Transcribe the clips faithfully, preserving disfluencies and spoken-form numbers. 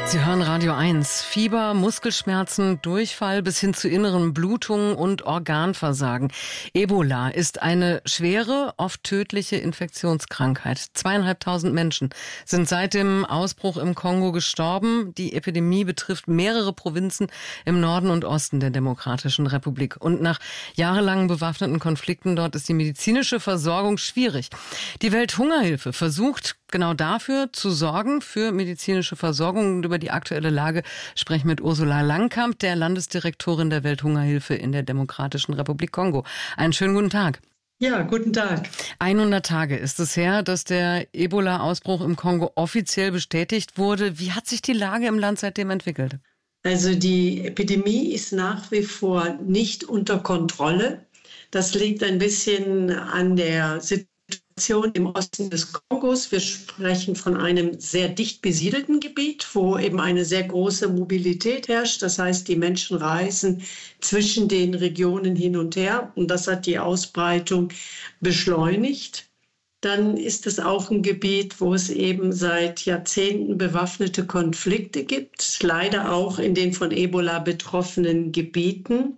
Sie hören Radio eins. Fieber, Muskelschmerzen, Durchfall bis hin zu inneren Blutungen und Organversagen. Ebola ist eine schwere, oft tödliche Infektionskrankheit. Zweieinhalbtausend Menschen sind seit dem Ausbruch im Kongo gestorben. Die Epidemie betrifft mehrere Provinzen im Norden und Osten der Demokratischen Republik. Und nach jahrelangen bewaffneten Konflikten dort ist die medizinische Versorgung schwierig. Die Welthungerhilfe versucht genau dafür zu sorgen, für medizinische Versorgung. Und über die aktuelle Lage sprechen mit Ursula Langkamp, der Landesdirektorin der Welthungerhilfe in der Demokratischen Republik Kongo. Einen schönen guten Tag. Ja, guten Tag. hundert Tage ist es her, dass der Ebola-Ausbruch im Kongo offiziell bestätigt wurde. Wie hat sich die Lage im Land seitdem entwickelt? Also die Epidemie ist nach wie vor nicht unter Kontrolle. Das liegt ein bisschen an der Situation im Osten des Kongos. Wir sprechen von einem sehr dicht besiedelten Gebiet, wo eben eine sehr große Mobilität herrscht. Das heißt, die Menschen reisen zwischen den Regionen hin und her und das hat die Ausbreitung beschleunigt. Dann ist es auch ein Gebiet, wo es eben seit Jahrzehnten bewaffnete Konflikte gibt, leider auch in den von Ebola betroffenen Gebieten.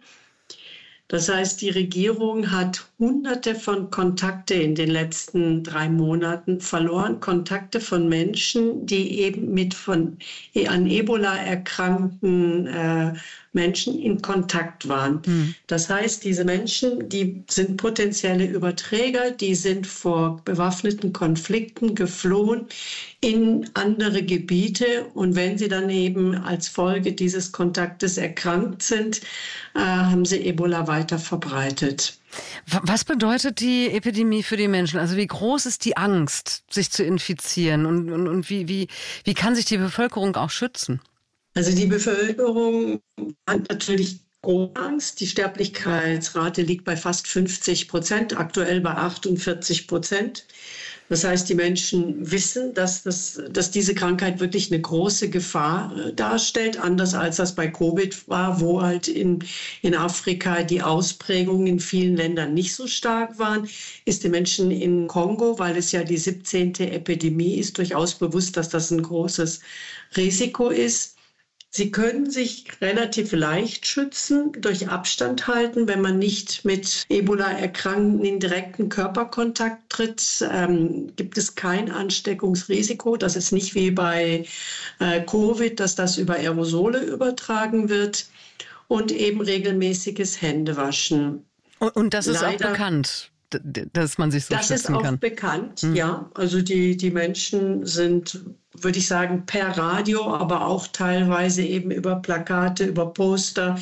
Das heißt, die Regierung hat Hunderte von Kontakte in den letzten drei Monaten verloren. Kontakte von Menschen, die eben mit von an Ebola erkrankten äh, Menschen in Kontakt waren. Mhm. Das heißt, diese Menschen, die sind potenzielle Überträger, die sind vor bewaffneten Konflikten geflohen in andere Gebiete. Und wenn sie dann eben als Folge dieses Kontaktes erkrankt sind, äh, haben sie Ebola weiter verbreitet. Was bedeutet die Epidemie für die Menschen? Also wie groß ist die Angst, sich zu infizieren? Und, und, und wie, wie, wie kann sich die Bevölkerung auch schützen? Also die Bevölkerung hat natürlich große Angst. Die Sterblichkeitsrate liegt bei fast fünfzig Prozent, aktuell bei achtundvierzig Prozent. Das heißt, die Menschen wissen, dass, das, dass diese Krankheit wirklich eine große Gefahr darstellt, anders als das bei Covid war, wo halt in, in Afrika die Ausprägungen in vielen Ländern nicht so stark waren, ist den Menschen in Kongo, weil es ja die siebzehnte Epidemie ist, durchaus bewusst, dass das ein großes Risiko ist. Sie können sich relativ leicht schützen durch Abstand halten, wenn man nicht mit Ebola-Erkrankten in direkten Körperkontakt tritt. Ähm, gibt es kein Ansteckungsrisiko. Das ist nicht wie bei äh, Covid, dass das über Aerosole übertragen wird. Und eben regelmäßiges Händewaschen. Und, und das ist Leider, auch bekannt, dass man sich so das schützen kann. Das ist auch bekannt, hm. ja. Also die, die Menschen sind, würde ich sagen, per Radio, aber auch teilweise eben über Plakate, über Poster,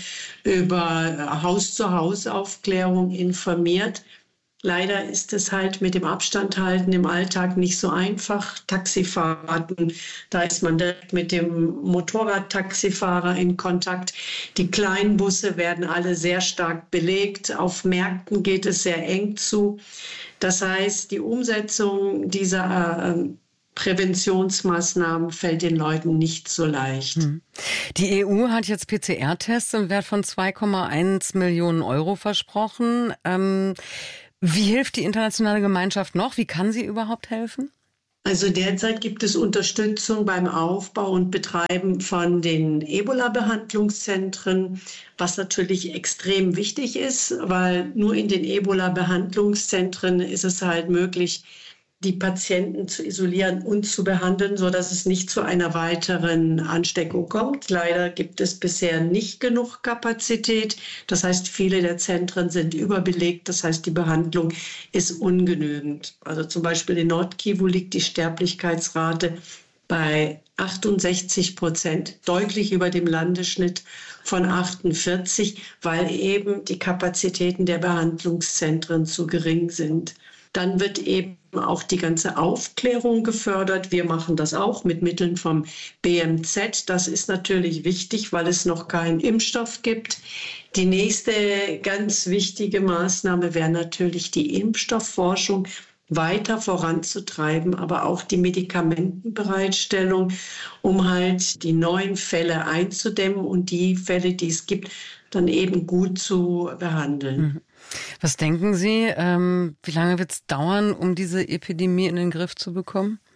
über Haus-zu-Haus-Aufklärung informiert. Leider ist es halt mit dem Abstand halten im Alltag nicht so einfach. Taxifahrten, da ist man direkt mit dem Motorradtaxifahrer in Kontakt. Die kleinen Busse werden alle sehr stark belegt. Auf Märkten geht es sehr eng zu. Das heißt, die Umsetzung dieser äh, Präventionsmaßnahmen fällt den Leuten nicht so leicht. Die E U hat jetzt P C R-Tests im Wert von zwei Komma eins Millionen Euro versprochen. Ähm, wie hilft die internationale Gemeinschaft noch? Wie kann sie überhaupt helfen? Also derzeit gibt es Unterstützung beim Aufbau und Betreiben von den Ebola-Behandlungszentren, was natürlich extrem wichtig ist, weil nur in den Ebola-Behandlungszentren ist es halt möglich, die Patienten zu isolieren und zu behandeln, sodass es nicht zu einer weiteren Ansteckung kommt. Leider gibt es bisher nicht genug Kapazität. Das heißt, viele der Zentren sind überbelegt. Das heißt, die Behandlung ist ungenügend. Also zum Beispiel in Nord-Kivu liegt die Sterblichkeitsrate bei achtundsechzig Prozent, deutlich über dem Landesschnitt von achtundvierzig, weil eben die Kapazitäten der Behandlungszentren zu gering sind. Dann wird eben auch die ganze Aufklärung gefördert. Wir machen das auch mit Mitteln vom B M Z. Das ist natürlich wichtig, weil es noch keinen Impfstoff gibt. Die nächste ganz wichtige Maßnahme wäre natürlich die Impfstoffforschung weiter voranzutreiben, aber auch die Medikamentenbereitstellung, um halt die neuen Fälle einzudämmen und die Fälle, die es gibt, dann eben gut zu behandeln. Was denken Sie, ähm, wie lange wird es dauern, um diese Epidemie in den Griff zu bekommen?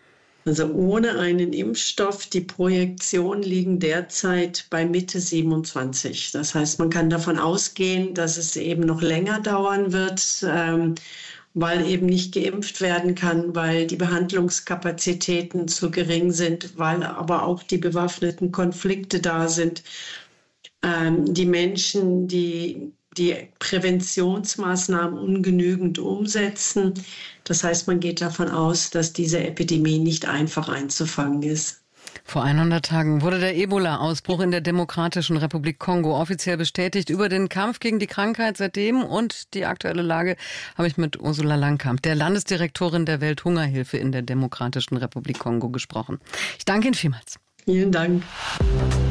Also ohne einen Impfstoff, die Projektionen liegen derzeit bei Mitte siebenundzwanzig. Das heißt, man kann davon ausgehen, dass es eben noch länger dauern wird, ähm, weil eben nicht geimpft werden kann, weil die Behandlungskapazitäten zu gering sind, weil aber auch die bewaffneten Konflikte da sind. Ähm, die Menschen, die die Präventionsmaßnahmen ungenügend umsetzen. Das heißt, man geht davon aus, dass diese Epidemie nicht einfach einzufangen ist. Vor hundert Tagen wurde der Ebola-Ausbruch in der Demokratischen Republik Kongo offiziell bestätigt. Über den Kampf gegen die Krankheit seitdem und die aktuelle Lage habe ich mit Ursula Langkamp, der Landesdirektorin der Welthungerhilfe in der Demokratischen Republik Kongo, gesprochen. Ich danke Ihnen vielmals. Vielen Dank.